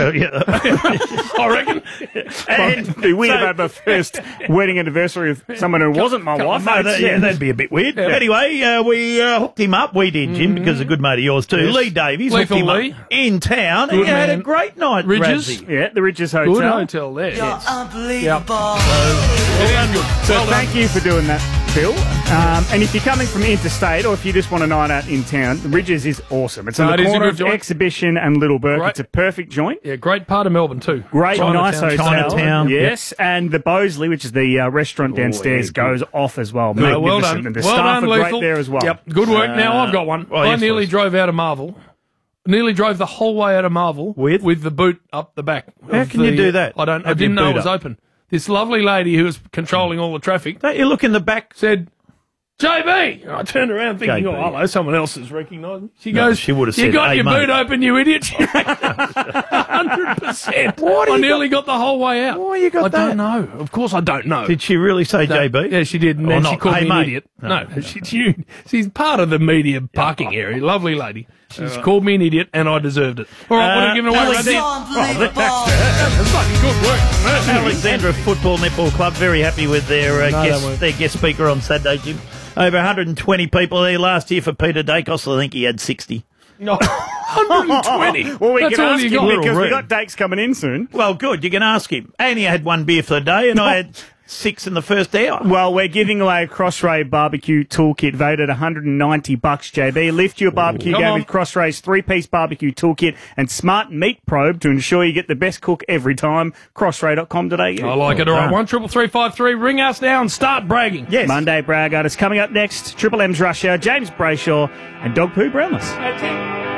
Yeah. I reckon. And it'd be weird about the first wedding anniversary of someone who wasn't my wife. No, that'd be a bit weird. Anyway, we hooked him up. We did, Jim, because a good mate of yours too. Yes. Lee Davies Lethal hooked him Lee. up in town. Good He had a man. great night, Ridges. Ramsey. Yeah, the Ridges Hotel. Good hotel there. You're unbelievable. So thank you for doing that, Phil. And if you're coming from interstate or if you just want a night out in town, the Ridges is awesome. It's on No, the it is a corner good of joint. Exhibition and Little Burke. Great. It's a perfect joint. Yeah, great part of Melbourne too. Great, nice hotel. Chinatown. Yes, and the Bosley, which is the restaurant downstairs, goes off as well. No, well Magnificent. done. And the well staff done, are Lethal. great there as well. Yep, good work. Now I've got one. oh, I yes, nearly please. drove out of Marvel. Nearly drove the whole way out of Marvel With? the boot up the back. How can you do that? I Have didn't your know it boot was up? open. This lovely lady who was controlling all the traffic Don't you look in the back? said, JB. I turned around thinking, JB. oh, hello, someone else is recognising. She No, goes, she would have you said, got "Hey, your mate." boot open, you idiot. 100%. I nearly got the whole way out. Why you got I that? don't know. Of course I don't know. Did she really say JB? Yeah, she did. And Or then not? she called Hey, me an mate. idiot. No, she's part of the media parking area. Lovely lady. She's called me an idiot, and I deserved it. All right, what are you giving away? You're Randy? unbelievable. That's fucking good work. Alexandra Football Netball Club, very happy with their No, they weren't. their guest speaker on Saturday, Jim. Over 120 people there last year for Peter Dacos. I think he had 60. No, 120. Well, we That's can all ask you him got. because Rude. we got dates coming in soon. Well, good. You can ask him. And he had one beer for the day, and I had 6 in the first hour. Well, we're giving away a Crossray barbecue toolkit valued at $190, JB. Lift your barbecue Come game on. with Crossray's 3-piece barbecue toolkit and smart meat probe to ensure you get the best cook every time. Crossray.com.au. I like it. All right, 133353. Ring us now and start bragging. Yes. Monday Bragg Artist coming up next. Triple M's Rush Hour, James Brayshaw and Dog Poo Brownless. That's it.